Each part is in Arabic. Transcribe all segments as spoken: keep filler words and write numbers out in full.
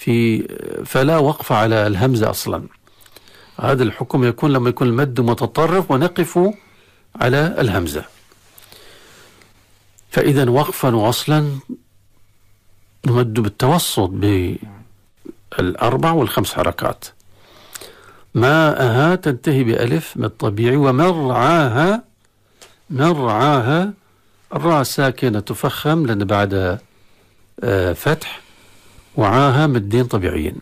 في فلا وقف على الهمزة أصلا. هذا الحكم يكون لما يكون المد متطرف ونقف على الهمزة. فإذا وقفا وأصلا نمد بالتوسط بالأربع والخمس حركات. ماءها تنتهي بألف من الطبيعي، ومرعاها مرعاها الراء ساكنة تفخم لأن بعد فتح، وعاها مدين طبيعيين.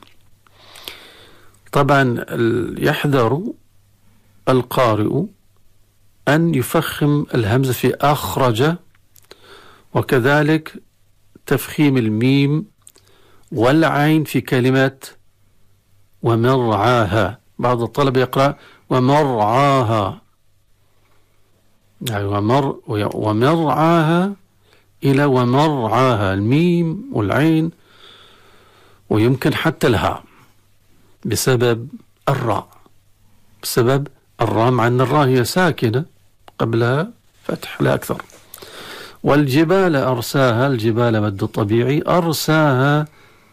طبعا يحذر القارئ أن يفخم الهمزة في أخرج، وكذلك تفخيم الميم والعين في كلمة ومرعاها. بعض الطلبة يقرأ ومرعاها، يعني ومر ومرعاها إلى ومرعاها، الميم والعين، ويمكن حتى الهاء بسبب الراء، بسبب الراء، مع أن الراء هي ساكنة قبلها فتح لا أكثر. والجبال أرساها، الجبال مد طبيعي، أرساها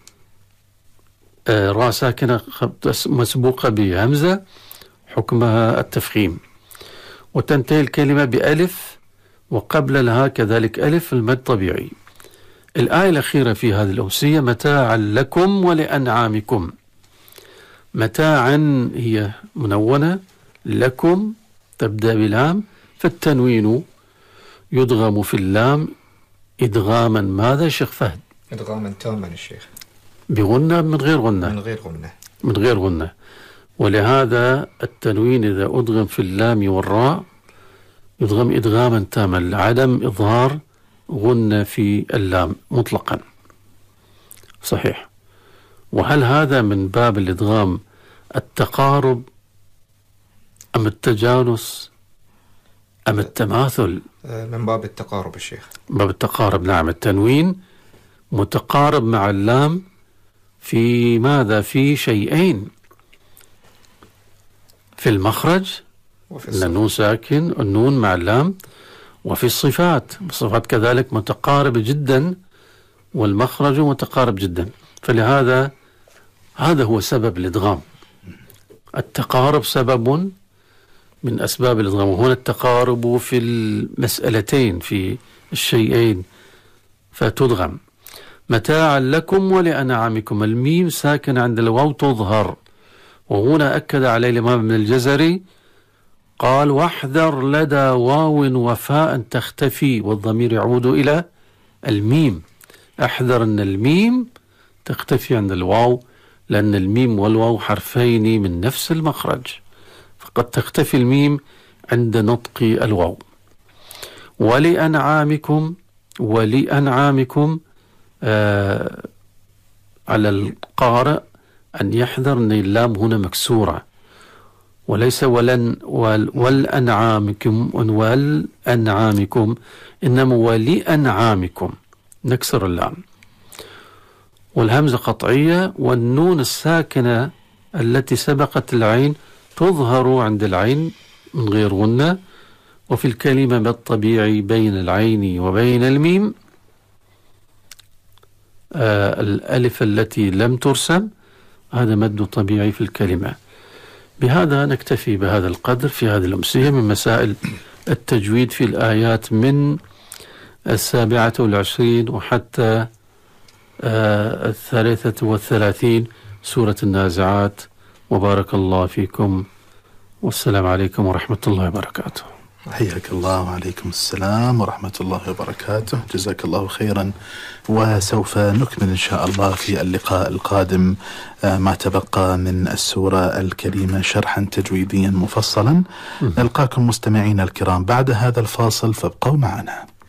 آه راء ساكنة مسبوقة بهمزة حكمها التفخيم، وتنتهي الكلمة بألف وقبل الهاء كذلك ألف المد طبيعي. الآية الأخيرة في هذه الأمسية متاعا لكم ولأنعامكم. متاعا هي منونة، لكم تبدأ باللام، فالتنوين يدغم في اللام إدغاما ماذا شيخ فهد؟ إدغاما تاما الشيخ، بغنة من غير غنة؟ من غير غنة من غير غنة. ولهذا التنوين إذا أدغم في اللام والراء يدغم إدغاما تاما لعدم إظهار غنة في اللام مطلقا. صحيح. وهل هذا من باب الإدغام التقارب أم التجانس أم التماثل؟ من باب التقارب الشيخ. باب التقارب، نعم. التنوين متقارب مع اللام في ماذا؟ في شيئين، في المخرج النون ساكن النون مع اللام، وفي الصفات الصفات كذلك متقاربة جدا، والمخرج متقارب جدا. فلهذا هذا هو سبب الإدغام. التقارب سبب من أسباب الإدغام، وهنا التقارب في المسألتين في الشيئين فتدغم. متاعا لكم ولأنعامكم، الميم ساكن عند الواو تظهر، وهنا أكد عليه الإمام ابن الجزري قال واحذر لدى واو وفاء تختفي، والضمير يعود إلى الميم. احذر أن الميم تختفي عند الواو، لأن الميم والواو حرفين من نفس المخرج، فقد تختفي الميم عند نطق الواو. ولأنعامكم، ولأنعامكم آه على القارئ أن يحذر أن اللام هنا مكسورة، وليس ولن والأنعامكم والأنعامكم، إنما ولأنعامكم، نكسر اللام. والهمزة قطعية، والنون الساكنة التي سبقت العين تظهر عند العين من غير غنة. وفي الكلمة بالطبيعي بين العين وبين الميم آه الألف التي لم ترسم، هذا مد طبيعي في الكلمة. بهذا نكتفي بهذا القدر في هذه الأمسية من مسائل التجويد في الآيات من السابعة والعشرين وحتى آه الثالثة والثلاثين سورة النازعات. وبارك الله فيكم، والسلام عليكم ورحمة الله وبركاته. حياك الله، وعليكم السلام ورحمة الله وبركاته. جزاك الله خيرا. وسوف نكمل إن شاء الله في اللقاء القادم ما تبقى من السورة الكريمة شرحا تجويديا مفصلا. نلقاكم مستمعين الكرام بعد هذا الفاصل، فابقوا معنا.